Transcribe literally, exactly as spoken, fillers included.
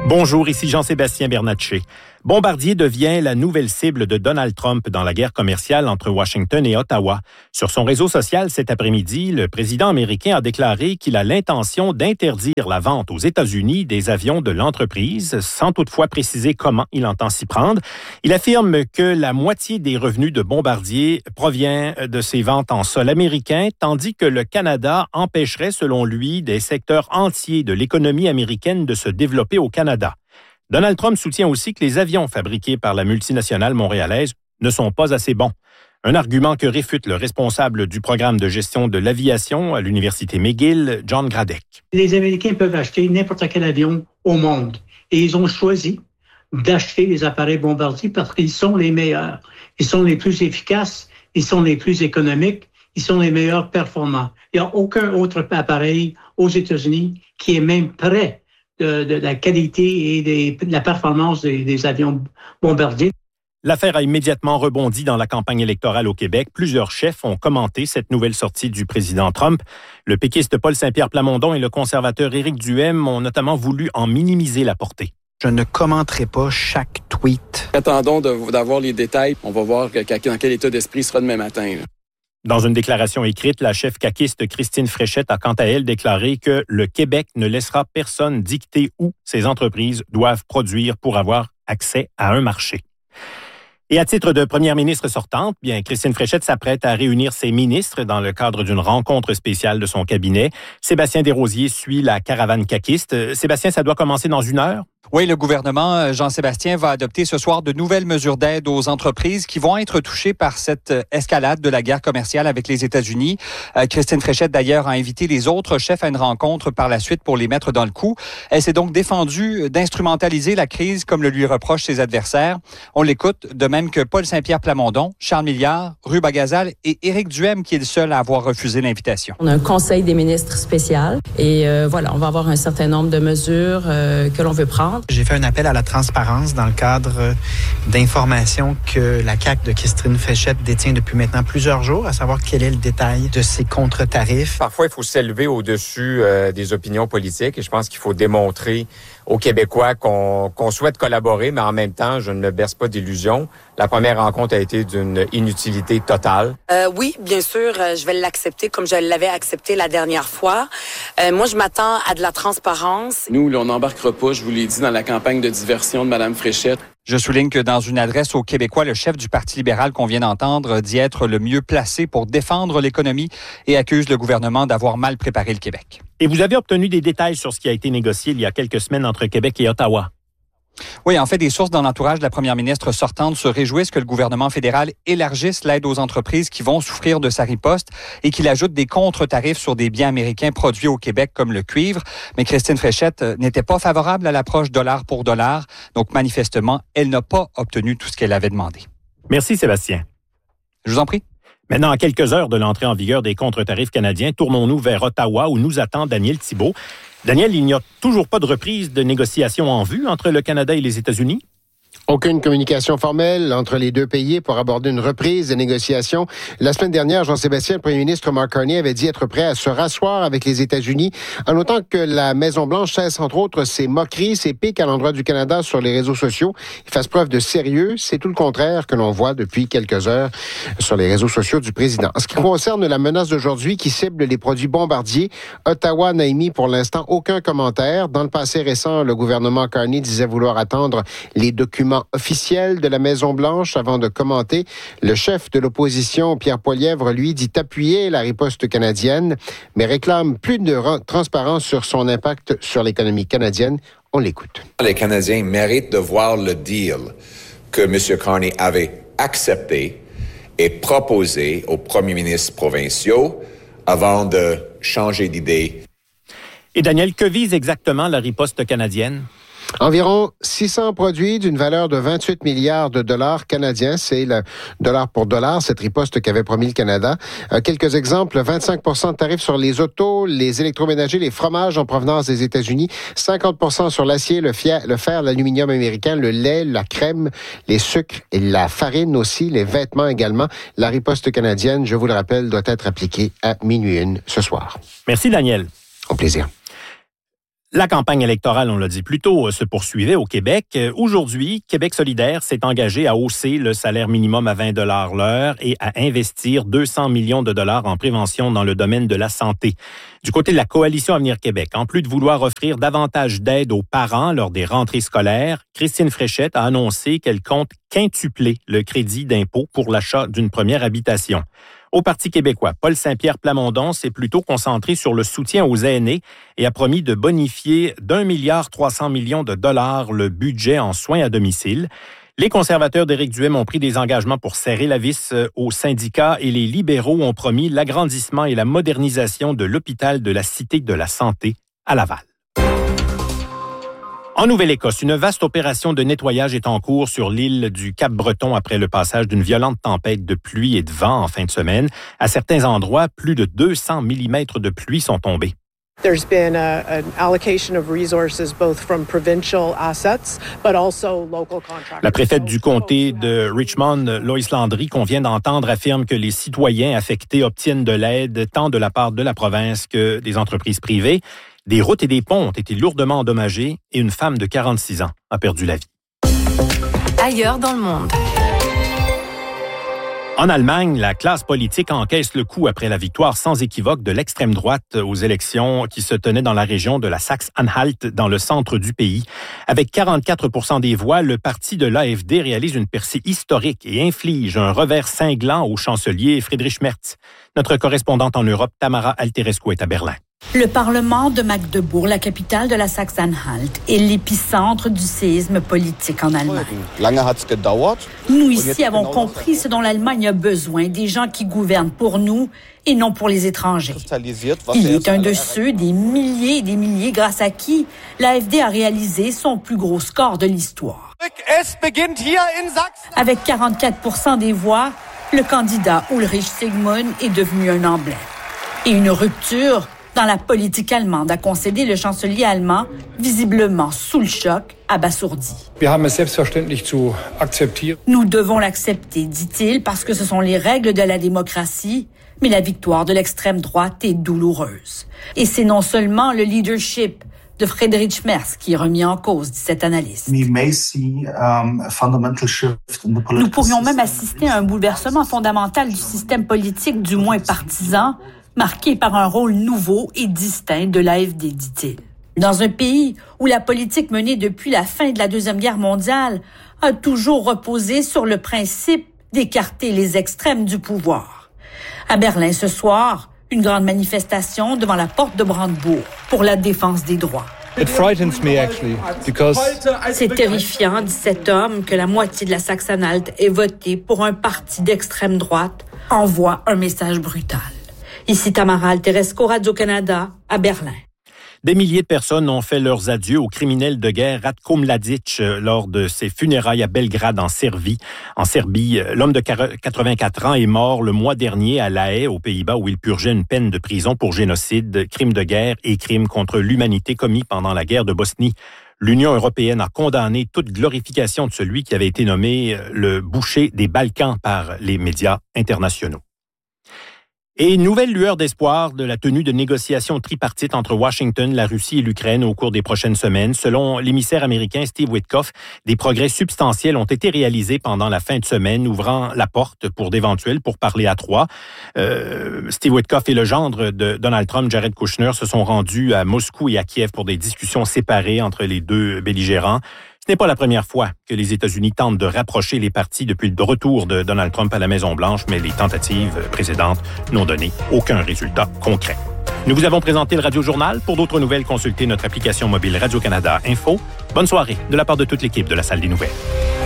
Bonjour, ici Jean-Sébastien Bernatchez. Bombardier devient la nouvelle cible de Donald Trump dans la guerre commerciale entre Washington et Ottawa. Sur son réseau social cet après-midi, le président américain a déclaré qu'il a l'intention d'interdire la vente aux États-Unis des avions de l'entreprise, sans toutefois préciser comment il entend s'y prendre. Il affirme que la moitié des revenus de Bombardier provient de ses ventes en sol américain, tandis que le Canada empêcherait, selon lui, des secteurs entiers de l'économie américaine de se développer au Canada. Donald Trump soutient aussi que les avions fabriqués par la multinationale montréalaise ne sont pas assez bons. Un argument que réfute le responsable du programme de gestion de l'aviation à l'Université McGill, John Gradek. Les Américains peuvent acheter n'importe quel avion au monde et ils ont choisi d'acheter les appareils Bombardier parce qu'ils sont les meilleurs. Ils sont les plus efficaces, ils sont les plus économiques, ils sont les meilleurs performants. Il n'y a aucun autre appareil aux États-Unis qui est même prêt De, de la qualité et des, de la performance des, des avions Bombardier. L'affaire a immédiatement rebondi dans la campagne électorale au Québec. Plusieurs chefs ont commenté cette nouvelle sortie du président Trump. Le péquiste Paul Saint-Pierre Plamondon et le conservateur Éric Duhaime ont notamment voulu en minimiser la portée. Je ne commenterai pas chaque tweet. Attendons de, d'avoir les détails. On va voir que, dans quel état d'esprit il sera demain matin. Là. Dans une déclaration écrite, la chef caquiste Christine Fréchette a quant à elle déclaré que le Québec ne laissera personne dicter où ces entreprises doivent produire pour avoir accès à un marché. Et à titre de première ministre sortante, bien, Christine Fréchette s'apprête à réunir ses ministres dans le cadre d'une rencontre spéciale de son cabinet. Sébastien Desrosiers suit la caravane caquiste. Sébastien, ça doit commencer dans une heure? Oui, le gouvernement, Jean-Sébastien, va adopter ce soir de nouvelles mesures d'aide aux entreprises qui vont être touchées par cette escalade de la guerre commerciale avec les États-Unis. Euh, Christine Fréchette, d'ailleurs, a invité les autres chefs à une rencontre par la suite pour les mettre dans le coup. Elle s'est donc défendue d'instrumentaliser la crise comme le lui reprochent ses adversaires. On l'écoute, de même que Paul Saint-Pierre Plamondon, Charles Milliard, Ruba Gazal et Éric Duhaime, qui est le seul à avoir refusé l'invitation. On a un conseil des ministres spécial et euh, voilà, on va avoir un certain nombre de mesures euh, que l'on veut prendre. J'ai fait un appel à la transparence dans le cadre d'informations que la C A Q de Christine Fréchette détient depuis maintenant plusieurs jours, à savoir quel est le détail de ces contre-tarifs. Parfois, il faut s'élever au-dessus euh, des opinions politiques et je pense qu'il faut démontrer aux Québécois qu'on, qu'on souhaite collaborer, mais en même temps, je ne me berce pas d'illusions. La première rencontre a été d'une inutilité totale. Euh, oui, bien sûr, euh, je vais l'accepter comme je l'avais accepté la dernière fois. Euh, moi, je m'attends à de la transparence. Nous, là, on n'embarquera pas, je vous l'ai dit, dans la campagne de diversion de Mme Fréchette. Je souligne que dans une adresse aux Québécois, le chef du Parti libéral qu'on vient d'entendre dit être le mieux placé pour défendre l'économie et accuse le gouvernement d'avoir mal préparé le Québec. Et vous avez obtenu des détails sur ce qui a été négocié il y a quelques semaines entre Québec et Ottawa. Oui, en fait, des sources dans l'entourage de la première ministre sortante se réjouissent que le gouvernement fédéral élargisse l'aide aux entreprises qui vont souffrir de sa riposte et qu'il ajoute des contre-tarifs sur des biens américains produits au Québec comme le cuivre. Mais Christine Fréchette n'était pas favorable à l'approche dollar pour dollar. Donc, manifestement, elle n'a pas obtenu tout ce qu'elle avait demandé. Merci, Sébastien. Je vous en prie. Maintenant, à quelques heures de l'entrée en vigueur des contre-tarifs canadiens, tournons-nous vers Ottawa où nous attend Daniel Thibault. Daniel, il n'y a toujours pas de reprise de négociations en vue entre le Canada et les États-Unis? Aucune communication formelle entre les deux pays pour aborder une reprise des négociations. La semaine dernière, Jean-Sébastien, le premier ministre Mark Carney, avait dit être prêt à se rasseoir avec les États-Unis, en notant que la Maison-Blanche cesse, entre autres, ses moqueries, ses piques à l'endroit du Canada sur les réseaux sociaux et fasse preuve de sérieux. C'est tout le contraire que l'on voit depuis quelques heures sur les réseaux sociaux du président. En ce qui concerne la menace d'aujourd'hui qui cible les produits Bombardier, Ottawa n'a émis pour l'instant aucun commentaire. Dans le passé récent, le gouvernement Carney disait vouloir attendre les documents officiel de la Maison-Blanche avant de commenter. Le chef de l'opposition, Pierre Poilievre, lui, dit appuyer la riposte canadienne, mais réclame plus de transparence sur son impact sur l'économie canadienne. On l'écoute. Les Canadiens méritent de voir le deal que M. Carney avait accepté et proposé aux premiers ministres provinciaux avant de changer d'idée. Et Daniel, que vise exactement la riposte canadienne? Environ six cents produits d'une valeur de vingt-huit milliards de dollars canadiens. C'est le dollar pour dollar, cette riposte qu'avait promis le Canada. Euh, quelques exemples, vingt-cinq pour cent de tarifs sur les autos, les électroménagers, les fromages en provenance des États-Unis, cinquante pour cent sur l'acier, le, fier, le fer, l'aluminium américain, le lait, la crème, les sucres et la farine aussi, les vêtements également. La riposte canadienne, je vous le rappelle, doit être appliquée à minuit une ce soir. Merci, Daniel. Au plaisir. La campagne électorale, on l'a dit plus tôt, se poursuivait au Québec. Aujourd'hui, Québec solidaire s'est engagé à hausser le salaire minimum à vingt dollars l'heure et à investir deux cents millions de dollars en prévention dans le domaine de la santé. Du côté de la Coalition Avenir Québec, en plus de vouloir offrir davantage d'aide aux parents lors des rentrées scolaires, Christine Fréchette a annoncé qu'elle compte quintupler le crédit d'impôt pour l'achat d'une première habitation. Au Parti québécois, Paul Saint-Pierre Plamondon s'est plutôt concentré sur le soutien aux aînés et a promis de bonifier d'un milliard trois cents millions de dollars le budget en soins à domicile. Les conservateurs d'Éric Duhem ont pris des engagements pour serrer la vis aux syndicats et les libéraux ont promis l'agrandissement et la modernisation de l'hôpital de la Cité de la Santé à Laval. En Nouvelle-Écosse, une vaste opération de nettoyage est en cours sur l'île du Cap-Breton après le passage d'une violente tempête de pluie et de vent en fin de semaine. À certains endroits, plus de deux cents millimètres de pluie sont tombés. There's been a, an allocation of resources both from provincial assets but also local contractors. La préfète du comté de Richmond, Lois Landry, qu'on vient d'entendre, affirme que les citoyens affectés obtiennent de l'aide tant de la part de la province que des entreprises privées. Des routes et des ponts ont été lourdement endommagés et une femme de quarante-six ans a perdu la vie. Ailleurs dans le monde. En Allemagne, la classe politique encaisse le coup après la victoire sans équivoque de l'extrême droite aux élections qui se tenaient dans la région de la Saxe-Anhalt, dans le centre du pays. Avec quarante-quatre pour cent des voix, le parti de l'A F D réalise une percée historique et inflige un revers cinglant au chancelier Friedrich Merz. Notre correspondante en Europe, Tamara Alterescu, est à Berlin. Le Parlement de Magdebourg, la capitale de la Saxe-Anhalt, est l'épicentre du séisme politique en Allemagne. Nous ici avons compris ce dont l'Allemagne a besoin, des gens qui gouvernent pour nous et non pour les étrangers. Il est un de ceux, des milliers et des milliers, grâce à qui l'A F D a réalisé son plus gros score de l'histoire. Avec quarante-quatre pour cent des voix, le candidat Ulrich Sigmund est devenu un emblème. Et une rupture dans la politique allemande a concédé le chancelier allemand, visiblement sous le choc, abasourdi. Nous devons l'accepter, dit-il, parce que ce sont les règles de la démocratie, mais la victoire de l'extrême droite est douloureuse. Et c'est non seulement le leadership de Friedrich Merz qui est remis en cause, dit cet analyste. Nous pourrions même assister à un bouleversement fondamental du système politique, du moins partisan, marqué par un rôle nouveau et distinct de l'A F D, dit-il. Dans un pays où la politique menée depuis la fin de la Deuxième Guerre mondiale a toujours reposé sur le principe d'écarter les extrêmes du pouvoir. À Berlin ce soir, une grande manifestation devant la porte de Brandebourg pour la défense des droits. It frightens me actually because C'est terrifiant, dit cet homme, que la moitié de la Saxe-Anhalt ait voté pour un parti d'extrême droite, envoie un message brutal. Ici Tamara Alterescu, Radio-Canada, à Berlin. Des milliers de personnes ont fait leurs adieux au criminel de guerre Ratko Mladic lors de ses funérailles à Belgrade, en Serbie. En Serbie, l'homme de quatre-vingt-quatre ans est mort le mois dernier à La Haye, aux Pays-Bas, où il purgeait une peine de prison pour génocide, crime de guerre et crime contre l'humanité commis pendant la guerre de Bosnie. L'Union européenne a condamné toute glorification de celui qui avait été nommé le boucher des Balkans par les médias internationaux. Et une nouvelle lueur d'espoir de la tenue de négociations tripartites entre Washington, la Russie et l'Ukraine au cours des prochaines semaines. Selon l'émissaire américain Steve Witkoff, des progrès substantiels ont été réalisés pendant la fin de semaine, ouvrant la porte pour d'éventuels pourparlers à trois. Euh, Steve Witkoff et le gendre de Donald Trump, Jared Kushner, se sont rendus à Moscou et à Kiev pour des discussions séparées entre les deux belligérants. Ce n'est pas la première fois que les États-Unis tentent de rapprocher les partis depuis le retour de Donald Trump à la Maison-Blanche, mais les tentatives précédentes n'ont donné aucun résultat concret. Nous vous avons présenté le Radio-Journal. Pour d'autres nouvelles, consultez notre application mobile Radio-Canada Info. Bonne soirée de la part de toute l'équipe de la Salle des Nouvelles.